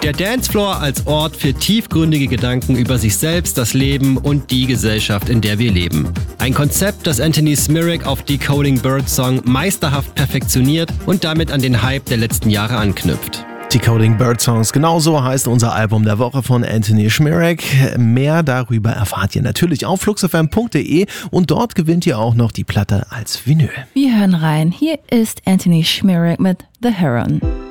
Der Dancefloor als Ort für tiefgründige Gedanken über sich selbst, das Leben und die Gesellschaft, in der wir leben. Ein Konzept, das Anthony Smirak auf Decoding Birdsong meisterhaft perfektioniert und damit an den Hype der letzten Jahre anknüpft. Decoding Birdsongs, genauso heißt unser Album der Woche von Anthony Smirak. Mehr darüber erfahrt ihr natürlich auf fluxfm.de und dort gewinnt ihr auch noch die Platte als Vinyl. Wir hören rein. Hier ist Anthony Smirak mit The Heron.